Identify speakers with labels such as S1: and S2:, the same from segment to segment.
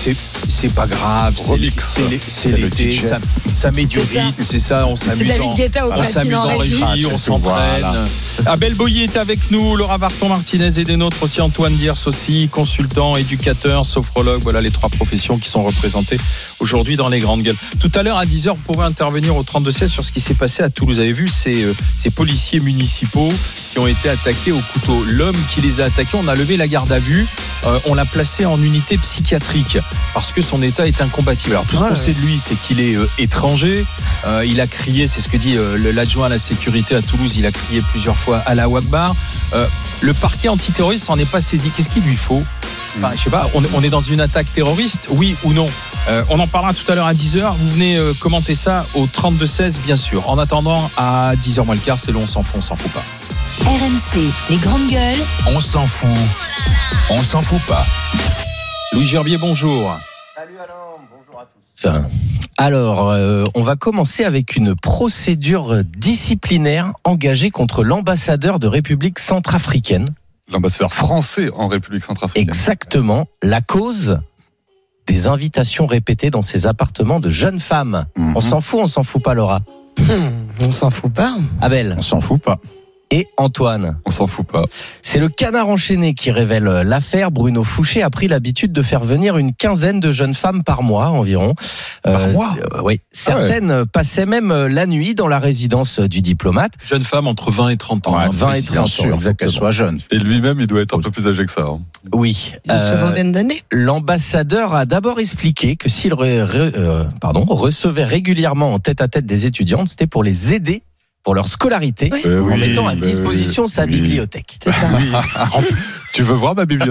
S1: c'est pas grave, c'est l'été, ça met du rythme, c'est ça, on s'amuse en régie, on s'entraîne. Abel Boyer est avec nous, Laura Varton-Martinez et des nôtres aussi, Antoine Diers aussi, consultant, éducateur, sophrologue, voilà les 3 professions qui sont représentées aujourd'hui dans les grandes gueules. Tout à l'heure à 10h, vous pouvez intervenir au 32-16 sur ce qui s'est passé à Toulouse. Vous avez vu ces policiers municipaux qui ont été attaqués au couteau. L'homme qui les a attaqués, on a levé la garde à vue, on l'a placé en unité psychiatrique parce que son état est incompatible. Alors tout ce qu'on sait de lui, c'est qu'il est étranger. Il a crié, c'est ce que dit l'adjoint à la sécurité à Toulouse, il a crié plusieurs fois Allahu Akbar. Le parquet antiterroriste s'en est pas saisi. Qu'est-ce qu'il lui faut ? Enfin, je sais pas, on est dans une attaque terroriste, oui ou non ? On en parlera tout à l'heure à 10h. Vous venez commenter ça au 32-16, bien sûr. En attendant, à 10h moins le quart, c'est long, on s'en fout pas.
S2: RMC, les grandes gueules.
S3: On s'en fout. On s'en fout pas.
S1: Louis Gerbier, bonjour.
S4: Salut Alain, bonjour à tous.
S5: Alors, on va commencer avec une procédure disciplinaire engagée contre l'ambassadeur de République centrafricaine.
S6: L'ambassadeur français en République centrafricaine.
S5: Exactement. La cause des invitations répétées dans ses appartements de jeunes femmes. On s'en fout pas, Laura.
S7: On s'en fout pas.
S5: Abel.
S6: On s'en fout pas.
S5: Et Antoine.
S6: On s'en fout pas.
S5: C'est le Canard enchaîné qui révèle l'affaire. Bruno Fouché a pris l'habitude de faire venir une quinzaine de jeunes femmes par mois environ.
S6: Par mois ?
S5: Oui. Certaines passaient même la nuit dans la résidence du diplomate.
S1: Jeune femme entre 20 et 30 ans.
S5: Ouais, 20 et 30 ans, exactement.
S6: Qu'elle soit jeune. Et lui-même, il doit être un peu plus âgé que ça.
S5: Oui.
S7: Une soixantaine d'années.
S5: L'ambassadeur a d'abord expliqué que s'il recevait régulièrement en tête-à-tête des étudiantes, c'était pour les aider pour leur scolarité, en mettant à disposition sa bibliothèque.
S7: C'est ça.
S6: Tu veux voir ma bibliothèque ?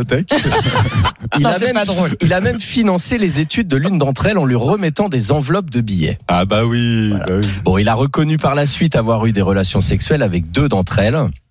S5: Il a même financé les études de l'une d'entre elles en lui remettant des enveloppes de billets.
S6: Ah bah oui.
S5: Voilà. Bon, il a reconnu par la suite avoir eu des relations sexuelles avec 2 d'entre elles.